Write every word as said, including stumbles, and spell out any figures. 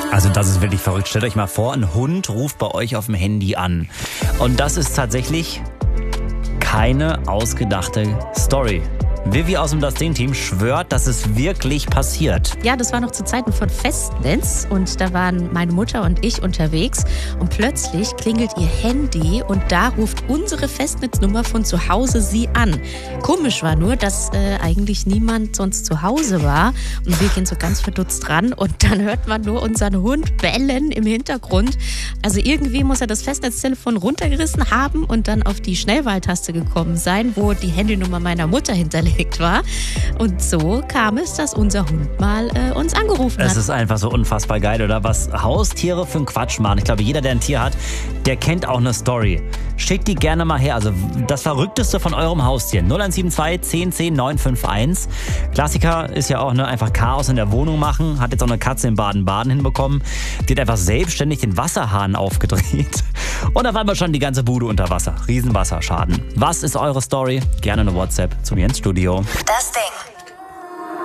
Also das ist wirklich verrückt. Stellt euch mal vor, ein Hund ruft bei euch auf dem Handy an. Und das ist tatsächlich keine ausgedachte Story. Vivi aus dem Das Ding-Team schwört, dass es wirklich passiert. Ja, das war noch zu Zeiten von Festnetz und da waren meine Mutter und ich unterwegs und plötzlich klingelt ihr Handy und da ruft unsere Festnetznummer von zu Hause sie an. Komisch war nur, dass äh, eigentlich niemand sonst zu Hause war und wir gehen so ganz verdutzt ran und dann hört man nur unseren Hund bellen im Hintergrund. Also irgendwie muss er das Festnetztelefon runtergerissen haben und dann auf die Schnellwahltaste gekommen sein, wo die Handynummer meiner Mutter hinterlegt war. Und so kam es, dass unser Hund mal äh, uns angerufen hat. Es ist einfach so unfassbar geil, oder? Was Haustiere für einen Quatsch machen. Ich glaube, jeder, der ein Tier hat, der kennt auch eine Story. Schickt die gerne mal her. Also das Verrückteste von eurem Haustier. null eins sieben zwei, zehn zehn, neun fünf eins. Klassiker ist ja auch ne, einfach Chaos in der Wohnung machen. Hat jetzt auch eine Katze in Baden-Baden hinbekommen. Die hat einfach selbstständig den Wasserhahn aufgedreht. Und da war aber schon die ganze Bude unter Wasser. Riesenwasserschaden. Was ist eure Story? Gerne eine WhatsApp zu mir ins Studio. Das Ding.